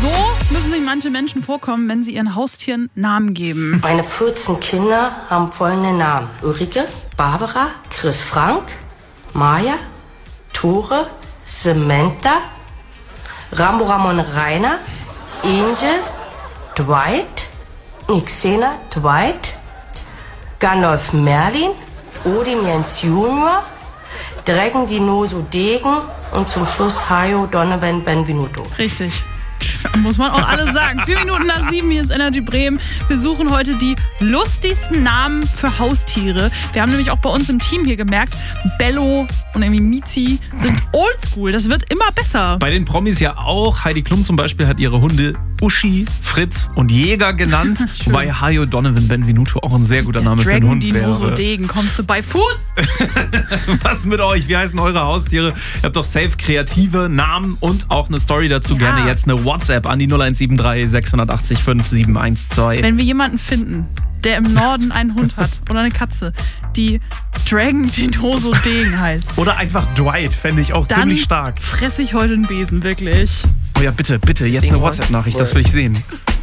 So müssen sich manche Menschen vorkommen, wenn sie ihren Haustieren Namen geben. Meine 14 Kinder haben folgende Namen. Ulrike, Barbara, Chris Frank, Maja, Tore, Samantha, Rambo Ramon Rainer, Angel, Xena, Dwight, Gandalf Merlin, Odin Jens Junior, Dragon Dinoso Degen und zum Schluss Hayo Donovan Benvenuto. Richtig. Muss man auch alles sagen. 4 Minuten nach 7, hier ist Energy Bremen. Wir suchen heute die lustigsten Namen für Haustiere. Wir haben nämlich auch bei uns im Team hier gemerkt, Bello und irgendwie Mizi sind oldschool. Das wird immer besser. Bei den Promis ja auch. Heidi Klum zum Beispiel hat ihre Hunde Uschi, Fritz und Jäger genannt. Wobei Hayo Donovan Benvenuto auch ein sehr guter Name für einen Hund wäre. Dragon Dinoso Degen, kommst du bei Fuß? Was mit euch? Wie heißen eure Haustiere? Ihr habt doch safe kreative Namen und auch eine Story dazu. Ja. Gerne jetzt eine WhatsApp an die 0173 680 5712. Wenn wir jemanden finden, der im Norden einen Hund hat oder eine Katze, die Dragon Dinoso Degen heißt. Oder einfach Dwight, fände ich auch ziemlich stark. Fresse ich heute einen Besen, wirklich. Oh ja, bitte, jetzt eine WhatsApp-Nachricht, das will ich sehen.